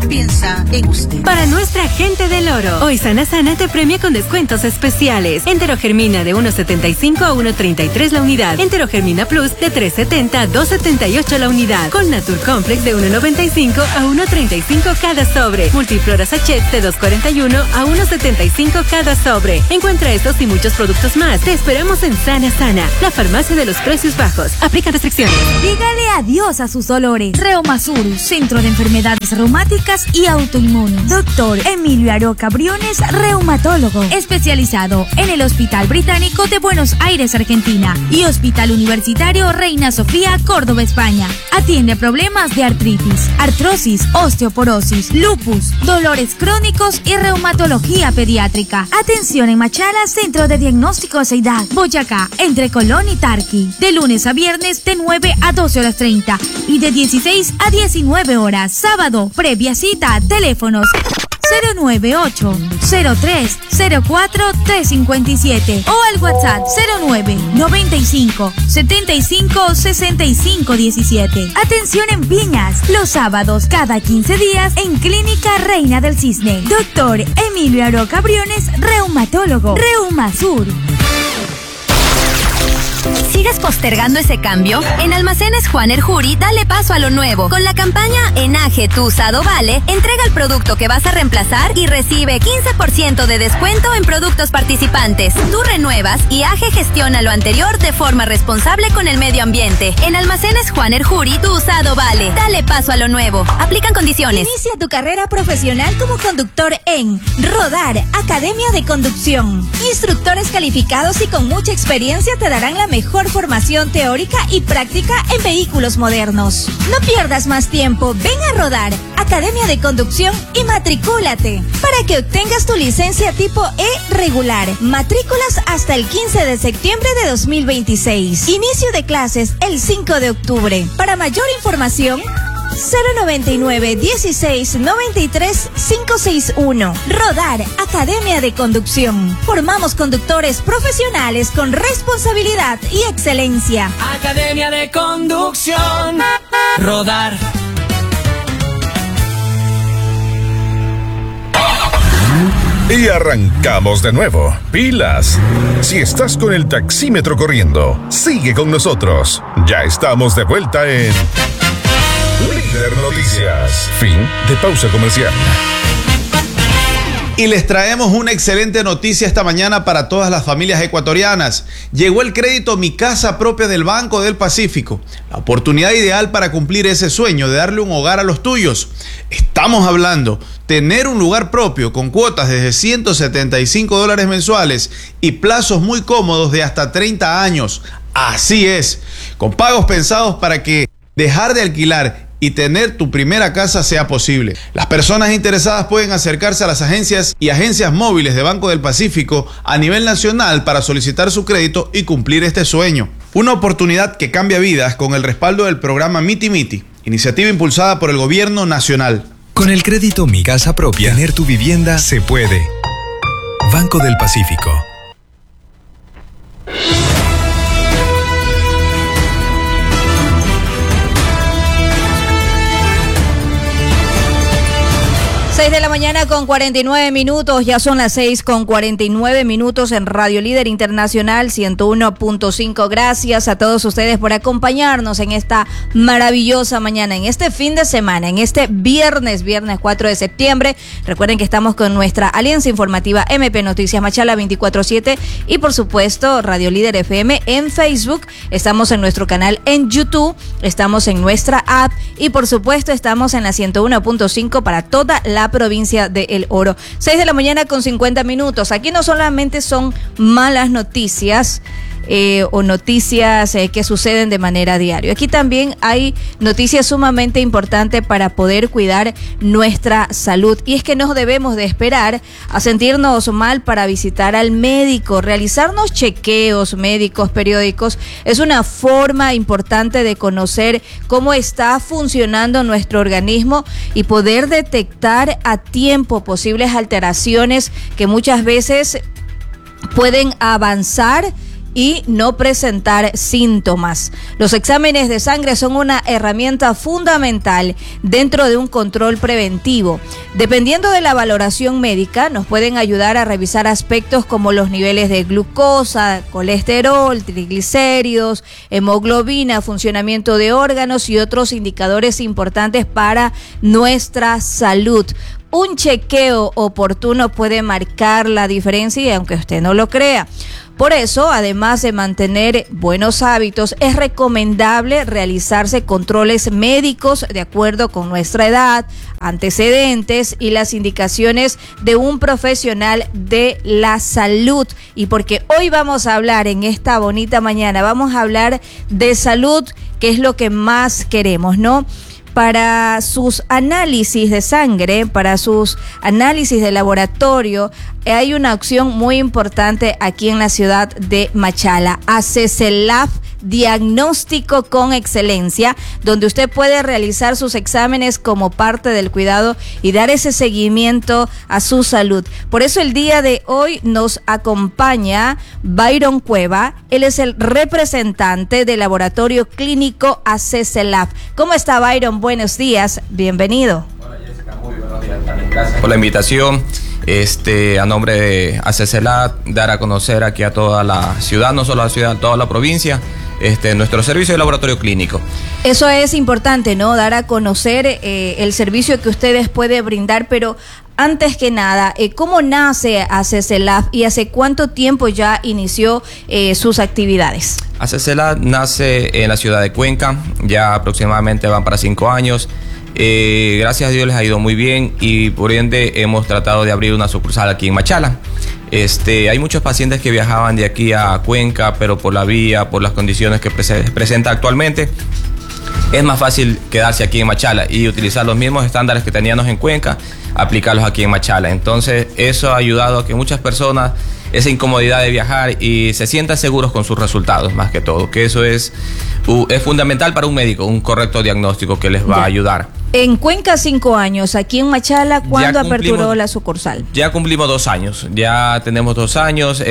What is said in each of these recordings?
piensa en usted. Para nuestra gente del oro, hoy Sana te premia con descuentos especiales. Enterogermina de 1.75 a 1.33 la unidad. Enterogermina Plus de 3.70 a 2.78 la unidad. Colnatur Complex de 1.95 a 1.35 cada sobre. Multiflora Sachet de 2.41 a 1.75 cada sobre. Encuentra estos y muchos productos más. Te esperamos en Sana, la farmacia de los precios bajos. Aplica restricciones. Dígale adiós a sus dolores. Reumasur, Centro de Enfermedades Reumáticas y Autoinmunes. Doctor Emilio Aroca Briones, reumatólogo, especializado en el Hospital Británico de Buenos Aires, Argentina, y Hospital Universitario Reina Sofía, Córdoba, España. Atiende problemas de artritis, artrosis, osteoporosis, lupus, dolores crónicos y reumatología pediátrica. Atención en Machala, Centro de Diagnóstico Seidad, Boyacá, entre Colón y Tarqui. De lunes a viernes de 9 a 12:30 y de 16 a 19 horas. Sábado, previa cita, teléfonos 098-03-04-357 o al WhatsApp 09-95-75-65-17. Atención en Piñas, los sábados cada 15 días en Clínica Reina del Cisne. Doctor Emilio Aroca Briones, reumatólogo. Reumasur. ¿Sigues postergando ese cambio? En Almacenes Juan Erjuri, dale paso a lo nuevo. Con la campaña Enaje tu usado vale, entrega el producto que vas a reemplazar y recibe 15% de descuento en productos participantes. Tú renuevas y AGE gestiona lo anterior de forma responsable con el medio ambiente. En Almacenes Juan Erjuri, tu usado vale. Dale paso a lo nuevo. Aplican condiciones. Inicia tu carrera profesional como conductor en Rodar, Academia de Conducción. Instructores calificados y con mucha experiencia te darán la mejor formación teórica y práctica en vehículos modernos. No pierdas más tiempo, ven a Rodar, Academia de Conducción y matricúlate para que obtengas tu licencia tipo E regular. Matrículas hasta el 15 de septiembre de 2026. Inicio de clases el 5 de octubre. Para mayor información, 099-16-93-561. Rodar, Academia de Conducción. Formamos conductores profesionales con responsabilidad y excelencia. Academia de Conducción. Rodar. Y arrancamos de nuevo. ¡Pilas! Si estás con el taxímetro corriendo, sigue con nosotros. Ya estamos de vuelta en Líder Noticias. Fin de pausa comercial. Y les traemos una excelente noticia esta mañana para todas las familias ecuatorianas. Llegó el crédito Mi Casa Propia del Banco del Pacífico. La oportunidad ideal para cumplir ese sueño de darle un hogar a los tuyos. Estamos hablando tener un lugar propio con cuotas desde $175 mensuales y plazos muy cómodos de hasta 30 años. Así es, con pagos pensados para que dejar de alquilar y tener tu primera casa sea posible. Las personas interesadas pueden acercarse a las agencias y agencias móviles de Banco del Pacífico a nivel nacional para solicitar su crédito y cumplir este sueño. Una oportunidad que cambia vidas con el respaldo del programa Miti Miti, iniciativa impulsada por el Gobierno Nacional. Con el crédito Mi Casa Propia, tener tu vivienda se puede. Banco del Pacífico. 6 de la mañana con 49 minutos, ya son las 6 con 49 minutos en Radio Líder Internacional 101.5. Gracias a todos ustedes por acompañarnos en esta maravillosa mañana, en este fin de semana, en este viernes 4 de septiembre. Recuerden que estamos con nuestra alianza informativa MP Noticias Machala 24/7 y por supuesto Radio Líder FM en Facebook. Estamos en nuestro canal en YouTube, estamos en nuestra app y por supuesto estamos en la 101.5 para toda la provincia de El Oro. 6 de la mañana con 50 minutos. Aquí no solamente son malas noticias o noticias que suceden de manera diaria. Aquí también hay noticias sumamente importantes para poder cuidar nuestra salud. Y es que no debemos de esperar a sentirnos mal para visitar al médico. Realizarnos chequeos médicos periódicos es una forma importante de conocer cómo está funcionando nuestro organismo y poder detectar a tiempo posibles alteraciones que muchas veces pueden avanzar y no presentar síntomas. Los exámenes de sangre son una herramienta fundamental dentro de un control preventivo. Dependiendo de la valoración médica, nos pueden ayudar a revisar aspectos como los niveles de glucosa, colesterol, triglicéridos, hemoglobina, funcionamiento de órganos y otros indicadores importantes para nuestra salud. Un chequeo oportuno puede marcar la diferencia, y aunque usted no lo crea. Por eso, además de mantener buenos hábitos, es recomendable realizarse controles médicos de acuerdo con nuestra edad, antecedentes y las indicaciones de un profesional de la salud. Y porque hoy vamos a hablar en esta bonita mañana, vamos a hablar de salud, que es lo que más queremos, ¿no? Para sus análisis de sangre, para sus análisis de laboratorio, hay una opción muy importante aquí en la ciudad de Machala, ACCLAB, diagnóstico con excelencia, donde usted puede realizar sus exámenes como parte del cuidado y dar ese seguimiento a su salud. Por eso el día de hoy nos acompaña Byron Cueva. Él es el representante del laboratorio clínico ACCLAB. ¿Cómo está, Byron? Buenos días, bienvenido. Hola, Jessica, muy buenos días. Gracias por la invitación. A nombre de ACCLAB, dar a conocer aquí a toda la ciudad, no solo a la ciudad, toda la provincia, nuestro servicio de laboratorio clínico. Eso es importante, ¿no? Dar a conocer el servicio que ustedes pueden brindar, pero antes que nada, ¿cómo nace ACCLAB y hace cuánto tiempo ya inició sus actividades? ACCLAB nace en la ciudad de Cuenca, ya aproximadamente van para 5 años. Gracias a Dios les ha ido muy bien y por ende hemos tratado de abrir una sucursal aquí en Machala. Hay muchos pacientes que viajaban de aquí a Cuenca, pero por la vía, por las condiciones que presenta actualmente, es más fácil quedarse aquí en Machala y utilizar los mismos estándares que teníamos en Cuenca, aplicarlos aquí en Machala. Entonces eso ha ayudado a que muchas personas, esa incomodidad de viajar y se sientan seguros con sus resultados, más que todo, que eso es fundamental para un médico, un correcto diagnóstico que les va a ayudar. En Cuenca 5 años, aquí en Machala, ¿cuándo aperturó la sucursal? Ya cumplimos 2 años, ya tenemos 2 años,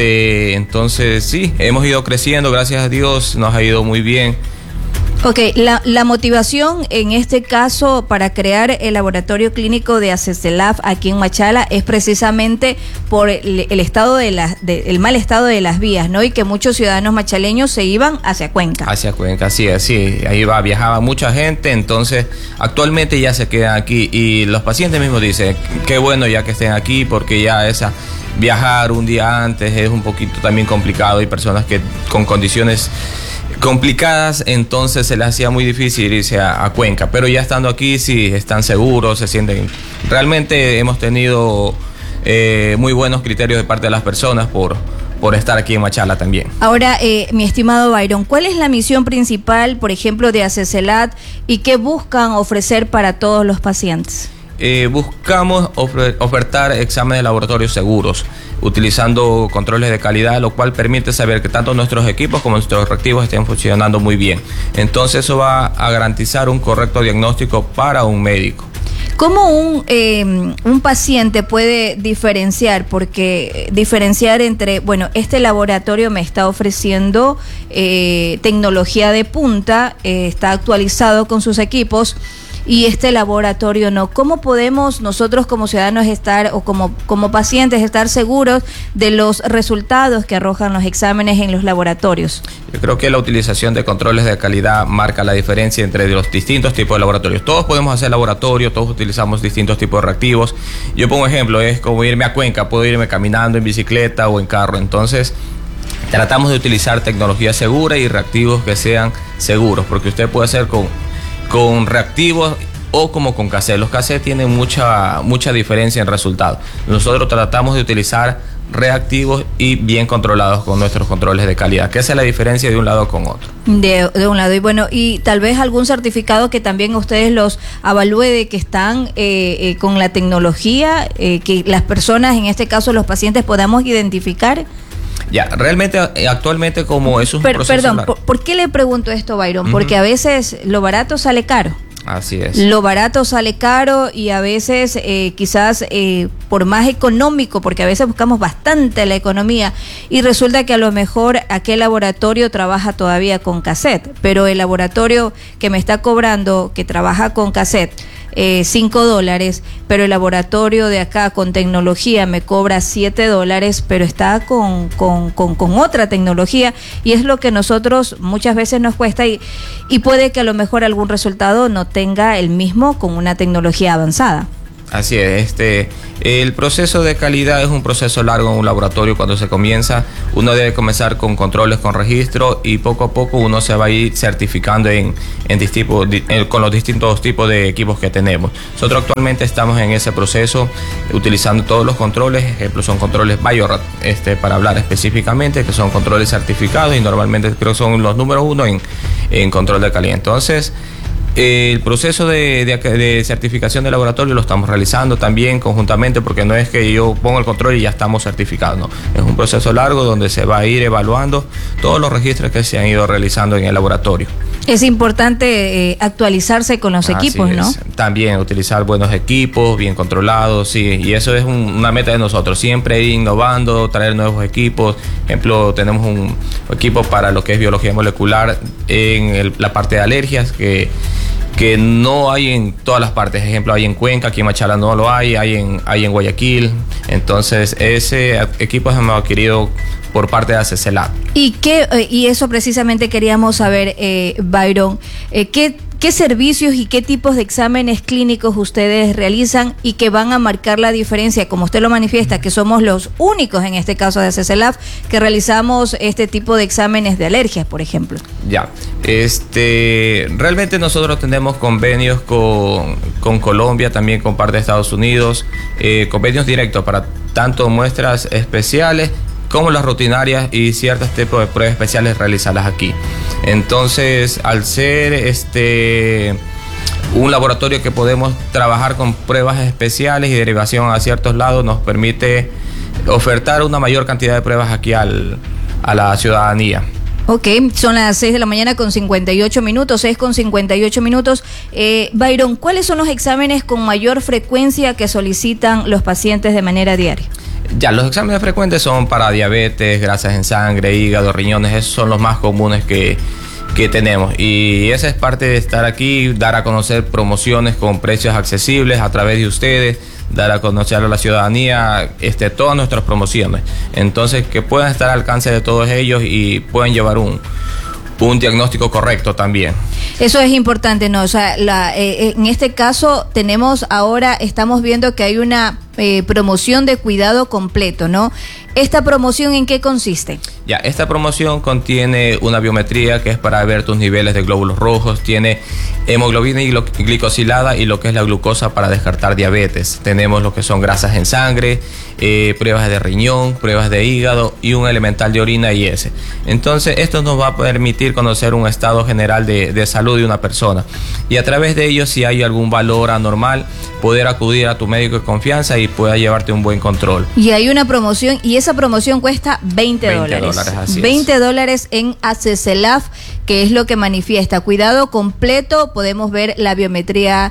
entonces sí, hemos ido creciendo, gracias a Dios, nos ha ido muy bien. Ok, la motivación en este caso para crear el laboratorio clínico de ACCLAB aquí en Machala es precisamente por el estado el mal estado de las vías, ¿no? Y que muchos ciudadanos machaleños se iban hacia Cuenca. Hacia Cuenca, sí, ahí viajaba mucha gente, entonces actualmente ya se quedan aquí y los pacientes mismos dicen, qué bueno ya que estén aquí porque ya viajar un día antes es un poquito también complicado. Hay personas que con condiciones complicadas, entonces se les hacía muy difícil irse a Cuenca, pero ya estando aquí sí están seguros, se sienten. Realmente hemos tenido muy buenos criterios de parte de las personas por estar aquí en Machala también. Ahora, mi estimado Byron, ¿cuál es la misión principal, por ejemplo, de ACCLAB y qué buscan ofrecer para todos los pacientes? Buscamos ofertar exámenes de laboratorio seguros, utilizando controles de calidad, lo cual permite saber que tanto nuestros equipos como nuestros reactivos estén funcionando muy bien. Entonces eso va a garantizar un correcto diagnóstico para un médico. ¿Cómo un paciente puede diferenciar? Porque diferenciar entre, bueno, este laboratorio me está ofreciendo tecnología de punta, está actualizado con sus equipos, y este laboratorio no. ¿Cómo podemos nosotros como ciudadanos estar o como pacientes estar seguros de los resultados que arrojan los exámenes en los laboratorios? Yo creo que la utilización de controles de calidad marca la diferencia entre los distintos tipos de laboratorios. Todos podemos hacer laboratorio, todos utilizamos distintos tipos de reactivos. Yo pongo ejemplo, es como irme a Cuenca, puedo irme caminando en bicicleta o en carro. Entonces tratamos de utilizar tecnología segura y reactivos que sean seguros, porque usted puede hacer con reactivos o como con cassette. Los cassettes tienen mucha diferencia en resultados. Nosotros tratamos de utilizar reactivos y bien controlados con nuestros controles de calidad, que esa es la diferencia de un lado con otro. De un lado, y bueno, y tal vez algún certificado que también ustedes los avalúe de que están con la tecnología, que las personas, en este caso los pacientes, podamos identificar. Ya, realmente actualmente como eso es un proceso... Perdón, ¿por qué le pregunto esto, Byron? Porque a veces lo barato sale caro. Así es. Lo barato sale caro y a veces quizás por más económico, porque a veces buscamos bastante la economía y resulta que a lo mejor aquel laboratorio trabaja todavía con cassette, pero el laboratorio que me está cobrando, que trabaja con cassette, $5, pero el laboratorio de acá con tecnología me cobra $7, pero está con otra tecnología, y es lo que nosotros muchas veces nos cuesta y puede que a lo mejor algún resultado no tenga el mismo con una tecnología avanzada. Así es, el proceso de calidad es un proceso largo en un laboratorio. Cuando se comienza, uno debe comenzar con controles, con registro, y poco a poco uno se va a ir certificando con los distintos tipos de equipos que tenemos. Nosotros actualmente estamos en ese proceso, utilizando todos los controles. Ejemplo, son controles Biorad, para hablar específicamente, que son controles certificados y normalmente creo que son los número 1 en control de calidad. Entonces, el proceso de certificación de laboratorio lo estamos realizando también conjuntamente, porque no es que yo pongo el control y ya estamos certificados, no. Es un proceso largo donde se va a ir evaluando todos los registros que se han ido realizando en el laboratorio. Es importante actualizarse con los equipos, ¿no? También utilizar buenos equipos, bien controlados, sí, y eso es una meta de nosotros, siempre ir innovando, traer nuevos equipos. Por ejemplo, tenemos un equipo para lo que es biología molecular en la parte de alergias, que no hay en todas las partes. Ejemplo, hay en Cuenca, aquí en Machala no lo hay en Guayaquil. Entonces, ese equipo se hemos adquirido por parte de ACCLAB. Y eso precisamente queríamos saber, Byron, ¿qué servicios y qué tipos de exámenes clínicos ustedes realizan y que van a marcar la diferencia, como usted lo manifiesta, que somos los únicos en este caso de ACCLAB que realizamos este tipo de exámenes de alergias, por ejemplo? Ya, realmente nosotros tenemos convenios con Colombia, también con parte de Estados Unidos, convenios directos para tanto muestras especiales como las rutinarias y ciertos tipos de pruebas especiales realizarlas aquí. Entonces, al ser un laboratorio que podemos trabajar con pruebas especiales y derivación a ciertos lados, nos permite ofertar una mayor cantidad de pruebas aquí a la ciudadanía. Ok, son las 6 de la mañana con 58 minutos, 6 con 58 minutos. Byron, ¿cuáles son los exámenes con mayor frecuencia que solicitan los pacientes de manera diaria? Ya, los exámenes frecuentes son para diabetes, grasas en sangre, hígado, riñones. Esos son los más comunes que tenemos, y esa es parte de estar aquí, dar a conocer promociones con precios accesibles a través de ustedes, dar a conocer a la ciudadanía todas nuestras promociones, entonces que puedan estar al alcance de todos ellos y puedan llevar un diagnóstico correcto también. Eso es importante, ¿no? O sea, en este caso estamos viendo que hay una promoción de cuidado completo, ¿no? ¿Esta promoción en qué consiste? Ya, esta promoción contiene una biometría que es para ver tus niveles de glóbulos rojos, tiene hemoglobina y glicosilada y lo que es la glucosa para descartar diabetes. Tenemos lo que son grasas en sangre, pruebas de riñón, pruebas de hígado y un elemental de orina y ese. Entonces, esto nos va a permitir conocer un estado general de salud de una persona. Y a través de ello, si hay algún valor anormal, poder acudir a tu médico de confianza y pueda llevarte un buen control. Y hay una promoción, y esa promoción cuesta $20. Así $20 en ACCLAB, que es lo que manifiesta cuidado completo. Podemos ver la biometría,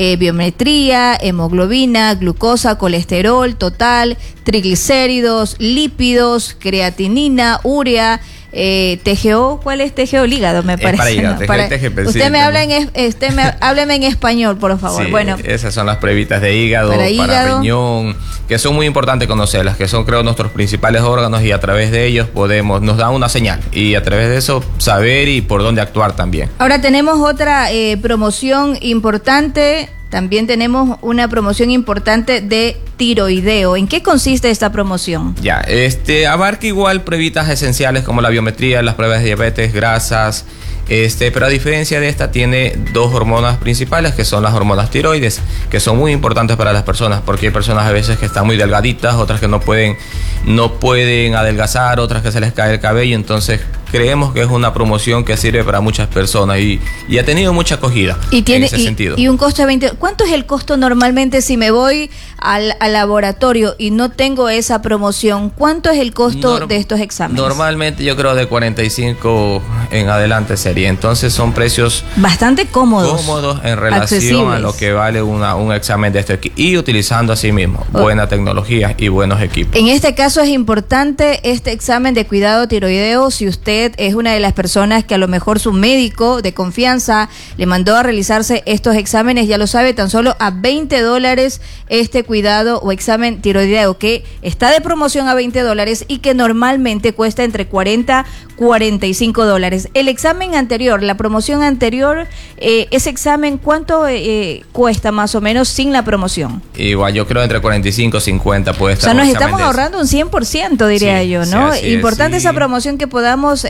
hemoglobina, glucosa, colesterol total, triglicéridos, lípidos, creatinina, urea, TGO. ¿Cuál es TGO? Hígado, me parece. Para hígado, ¿no? Usted me habla hábleme en español, por favor. Sí, bueno, esas son las pruebitas de hígado, para riñón, que son muy importantes conocerlas, que son, creo, nuestros principales órganos, y a través de ellos nos dan una señal, y a través de eso saber y por dónde actuar también. Ahora tenemos otra promoción importante. También tenemos una promoción importante de tiroideo. ¿En qué consiste esta promoción? Ya, abarca igual pruebitas esenciales como la biometría, las pruebas de diabetes, grasas, pero a diferencia de esta tiene dos hormonas principales, que son las hormonas tiroides, que son muy importantes para las personas, porque hay personas a veces que están muy delgaditas, otras que no pueden adelgazar, otras que se les cae el cabello. Entonces, creemos que es una promoción que sirve para muchas personas y ha tenido mucha acogida en ese sentido. Y un costo de 20. ¿Cuánto es el costo normalmente si me voy al laboratorio y no tengo esa promoción? ¿Cuánto es el costo de estos exámenes? Normalmente yo creo de 45 en adelante sería. Entonces son precios bastante cómodos en relación a lo que vale un examen de este y utilizando así mismo buena tecnología y buenos equipos. En este caso es importante este examen de cuidado tiroideo si usted es una de las personas que a lo mejor su médico de confianza le mandó a realizarse estos exámenes, ya lo sabe, tan solo a $20 este cuidado o examen tiroideo que está de promoción a $20 y que normalmente cuesta entre $40 y $45. El examen anterior, la promoción anterior, ese examen, ¿cuánto cuesta más o menos sin la promoción? Igual yo creo entre 45 y 50 puede estar. O sea, nos estamos ahorrando un 100%, diría yo, ¿no? Sí, importante esa promoción que podamos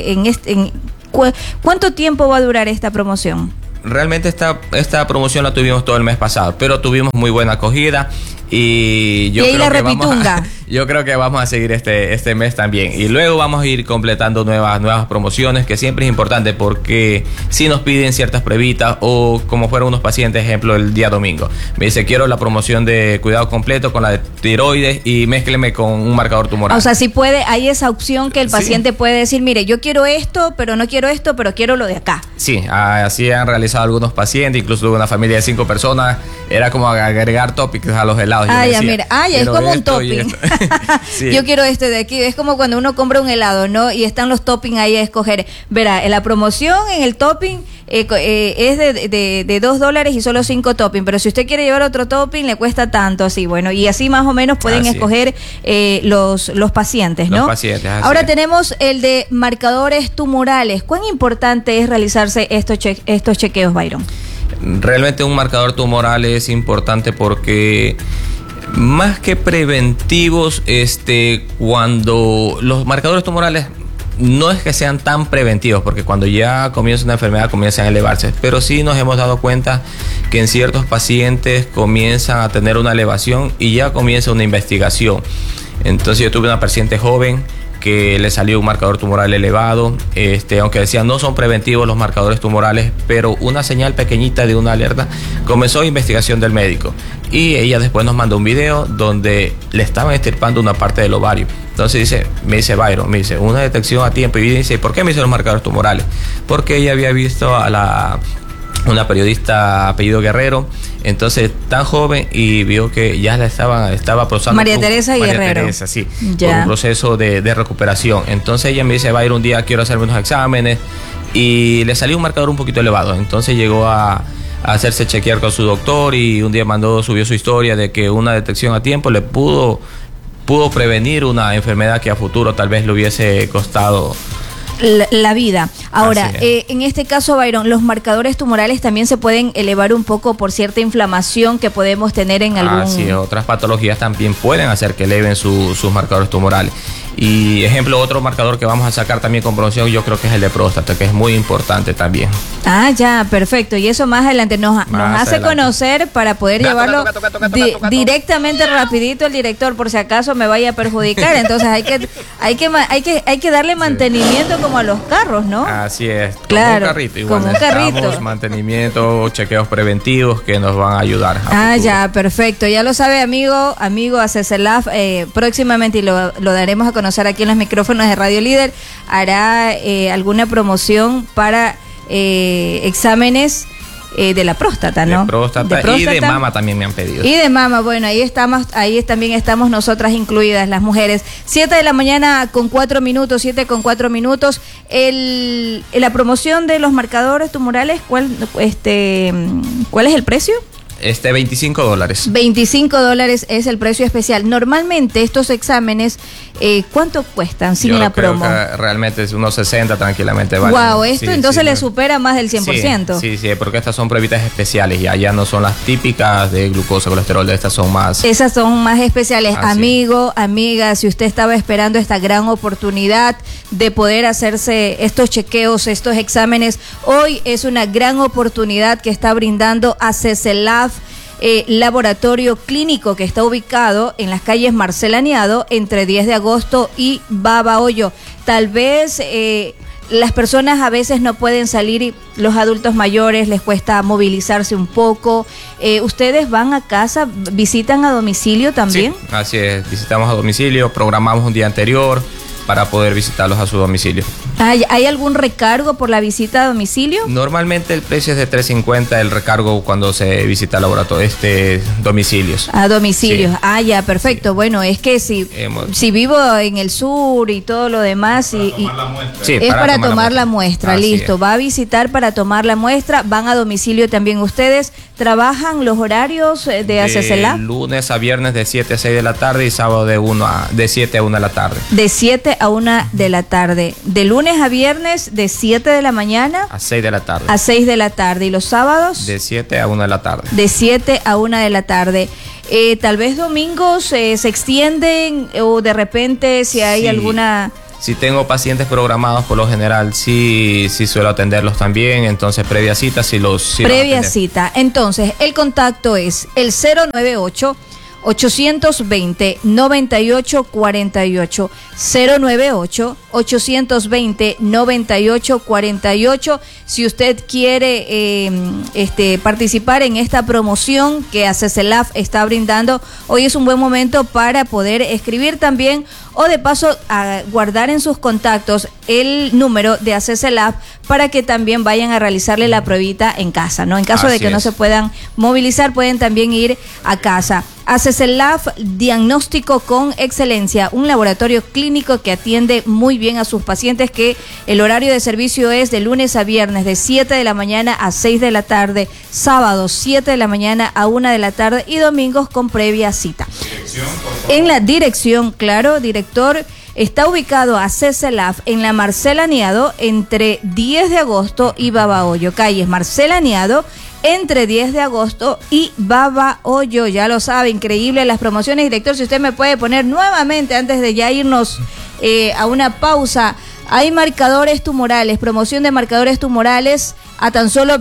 ¿cuánto tiempo va a durar esta promoción? Realmente esta promoción la tuvimos todo el mes pasado, pero tuvimos muy buena acogida y yo creo que vamos a seguir este mes también. Y luego vamos a ir completando nuevas promociones, que siempre es importante porque si nos piden ciertas pruebitas o como fueron unos pacientes, ejemplo, el día domingo. Me dice, quiero la promoción de cuidado completo con la de tiroides y mézcleme con un marcador tumoral. O sea, si puede, hay esa opción que el paciente puede decir, mire, yo quiero esto, pero no quiero esto, pero quiero lo de acá. Sí, así han realizado algunos pacientes, incluso una familia de 5 personas, era como agregar toppings a los helados. Es como un topping. Sí. Yo quiero este de aquí. Es como cuando uno compra un helado, ¿no? Y están los toppings ahí a escoger. Verá, en la promoción, en el topping, es de $2 y solo 5 toppings. Pero si usted quiere llevar otro topping, le cuesta tanto, así. Bueno, y así más o menos pueden escoger los pacientes, ¿no? Los pacientes, ahora tenemos el de marcadores tumorales. ¿Cuán importante es realizarse estos chequeos, Byron? Realmente un marcador tumoral es importante porque más que preventivos, cuando los marcadores tumorales no es que sean tan preventivos, porque cuando ya comienza una enfermedad comienzan a elevarse, pero sí nos hemos dado cuenta que en ciertos pacientes comienzan a tener una elevación y ya comienza una investigación. Entonces yo tuve una paciente joven que le salió un marcador tumoral elevado, aunque decían no son preventivos los marcadores tumorales, pero una señal pequeñita de una alerta, comenzó investigación del médico y ella después nos mandó un video donde le estaban extirpando una parte del ovario. Entonces me dice Byron, una detección a tiempo, y dice, ¿por qué me hizo los marcadores tumorales? Porque ella había visto a una periodista apellido Guerrero, entonces tan joven, y vio que ya estaba procesando María Teresa Guerrero. Teresa, sí, por un proceso de recuperación. Entonces ella me dice, Byron, un día quiero hacerme unos exámenes, y le salió un marcador un poquito elevado. Entonces llegó a hacerse chequear con su doctor, y un día subió su historia de que una detección a tiempo le pudo prevenir una enfermedad que a futuro tal vez le hubiese costado la vida. Ahora, en este caso, Byron, los marcadores tumorales también se pueden elevar un poco por cierta inflamación que podemos tener en algún... Sí, otras patologías también pueden hacer que eleven sus marcadores tumorales. Y ejemplo, otro marcador que vamos a sacar también con promoción, yo creo que es el de próstata, que es muy importante también. Ya, perfecto. Y eso más adelante nos hace conocer para poder llevarlo directamente rapidito el director, por si acaso me vaya a perjudicar. Entonces hay que darle mantenimiento como a los carros, ¿no? Así es. Claro, como un carrito. Igual como un carrito. Mantenimiento, chequeos preventivos que nos van a ayudar. Ya, perfecto. Ya lo sabe, amigo a CECELAF, próximamente, y lo daremos a conocer aquí en los micrófonos de Radio Líder, hará alguna promoción para exámenes de la próstata, ¿no? De próstata y de mama también me han pedido. Y de mama, bueno, ahí también estamos nosotras incluidas, las mujeres. 7 de la mañana con 4 minutos, 7 con 4 minutos. La promoción de los marcadores tumorales, ¿cuál es el precio? $25. $25 es el precio especial. Normalmente estos exámenes, ¿cuánto cuestan sin la promo? Creo que realmente es unos 60 tranquilamente. Wow, esto entonces le supera más del 100%. Sí, porque estas son pruebitas especiales, ya no son las típicas de glucosa, colesterol, estas son más... Esas son más especiales. Amigo, amiga, si usted estaba esperando esta gran oportunidad de poder hacerse estos chequeos, estos exámenes, hoy es una gran oportunidad que está brindando a CECELAF, laboratorio clínico que está ubicado en las calles Marcel Aniado entre 10 de agosto y Baba Hoyo. tal vez las personas a veces no pueden salir, los adultos mayores les cuesta movilizarse un poco. ¿Ustedes van a casa, visitan a domicilio también? Sí, así es, visitamos a domicilio, programamos un día anterior para poder visitarlos a su domicilio. ¿Hay algún recargo por la visita a domicilio? Normalmente el precio es de $3.50 el recargo cuando se visita domicilios. A domicilios. Sí. Ya, perfecto. Sí. Bueno, es que si vivo en el sur y todo lo demás, es para tomar la muestra. Listo, va a visitar para tomar la muestra. Van a domicilio también ustedes. ¿Trabajan los horarios de ACCLAB? Lunes a viernes de 7 a 6 de la tarde y sábado de 7 a 1 de la tarde. De 7 a 1 de la tarde. De lunes a viernes de 7 de la mañana a 6 de la tarde. A 6 de la tarde. ¿Y los sábados? De 7 a 1 de la tarde. De 7 a 1 de la tarde. Tal vez domingos se extienden o de repente si hay alguna... Si tengo pacientes programados, por lo general sí suelo atenderlos también, entonces previa cita previa cita. Entonces, el contacto es el 098 820-9848, 098-820-9848. Si usted quiere participar en esta promoción que ACCLAB está brindando, hoy es un buen momento para poder escribir también o de paso a guardar en sus contactos el número de ACCLAB para que también vayan a realizarle la pruebita en casa, ¿no? En caso de que no se puedan movilizar, pueden también ir a casa. ACCLAB, diagnóstico con excelencia, un laboratorio clínico que atiende muy bien a sus pacientes, que el horario de servicio es de lunes a viernes de 7 de la mañana a 6 de la tarde, sábados 7 de la mañana a 1 de la tarde y domingos con previa cita. En la dirección, claro, director, está ubicado ACCLAB en la Marcela Niado entre 10 de agosto y Babahoyo, calles Marcela Niado entre 10 de agosto y Babahoyo. Ya lo sabe, increíble las promociones. Director, si usted me puede poner nuevamente antes de ya irnos a una pausa. Hay marcadores tumorales, promoción de marcadores tumorales a tan solo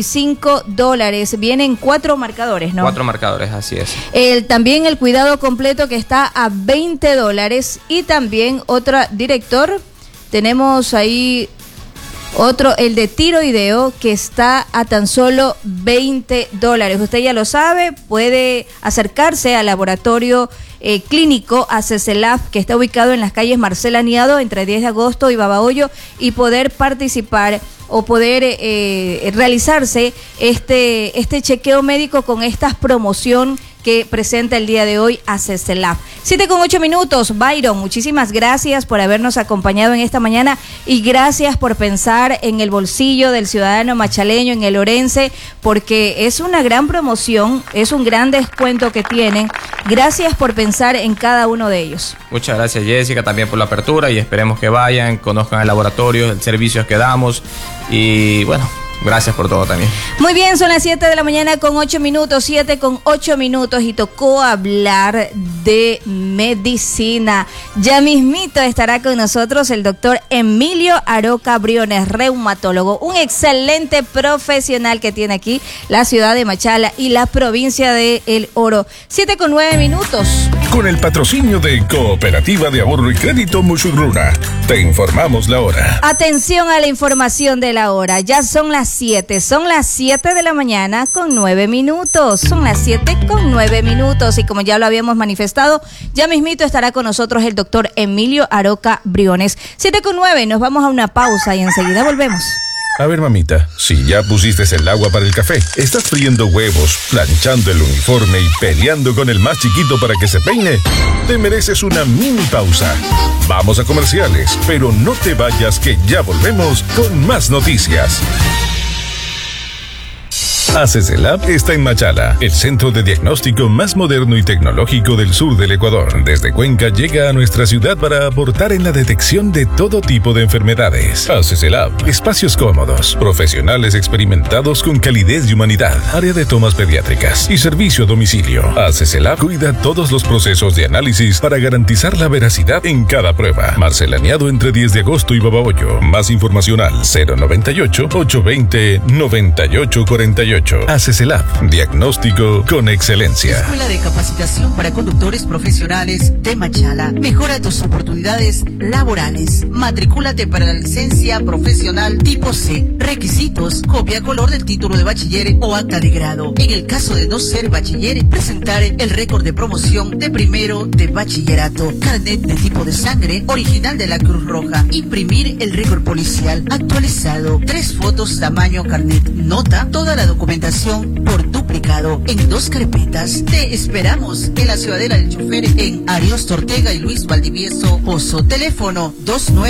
$25. Vienen 4 marcadores, ¿no? 4 marcadores, así es. También el cuidado completo que está a $20 y también otra, director, tenemos ahí otro, el de tiroideo, que está a tan solo $20. Usted ya lo sabe, puede acercarse al laboratorio clínico ACCLAB, que está ubicado en las calles Marcela Niado entre 10 de agosto y Babahoyo, y poder participar o poder realizarse este chequeo médico con esta promoción que presenta el día de hoy ACCLAB. 7:08. Byron, muchísimas gracias por habernos acompañado en esta mañana y gracias por pensar en el bolsillo del ciudadano machaleño, en el orense, porque es una gran promoción, es un gran descuento que tienen. Gracias por pensar en cada uno de ellos. Muchas gracias, Jessica, también por la apertura, y esperemos que vayan, conozcan el laboratorio, el servicio que damos y bueno, gracias por todo también. Muy bien, son las 7 de la mañana con 8 minutos, 7:08, y tocó hablar de medicina. Ya mismito estará con nosotros el doctor Emilio Aroca Briones, reumatólogo, un excelente profesional que tiene aquí la ciudad de Machala y la provincia de El Oro. 7:09. Con el patrocinio de Cooperativa de Ahorro y Crédito Musurruna, te informamos la hora. Atención a la información de la hora. Ya son las 7 de la mañana con 9 minutos. Son las 7:09 y como ya lo habíamos manifestado, ya mismito estará con nosotros el doctor Emilio Aroca Briones. 7:09, nos vamos a una pausa y enseguida volvemos. A ver, mamita, si ya pusiste el agua para el café, estás friendo huevos, planchando el uniforme y peleando con el más chiquito para que se peine, te mereces una mini pausa. Vamos a comerciales, pero no te vayas, que ya volvemos con más noticias. ACCLAB está en Machala, el centro de diagnóstico más moderno y tecnológico del sur del Ecuador. Desde Cuenca llega a nuestra ciudad para aportar en la detección de todo tipo de enfermedades. ACCLAB, espacios cómodos, profesionales experimentados con calidez y humanidad, área de tomas pediátricas y servicio a domicilio. ACCLAB cuida todos los procesos de análisis para garantizar la veracidad en cada prueba. Marcela Niado entre 10 de agosto y Babahoyo. Más información al 098-820-9848. 2018. ACESELAB, diagnóstico con excelencia. Escuela de Capacitación para Conductores Profesionales de Machala. Mejora tus oportunidades laborales. Matricúlate para la licencia profesional tipo C. Requisitos: copia color del título de bachiller o acta de grado. En el caso de no ser bachiller, presentar el récord de promoción de primero de bachillerato, carnet de tipo de sangre original de la Cruz Roja, imprimir el récord policial actualizado, 3 fotos tamaño carnet, nota, toda la documentación por duplicado en 2 carpetas. Te esperamos en la Ciudadela del Chofer en Ariosto Ortega y Luis Valdivieso Oso. Teléfono 29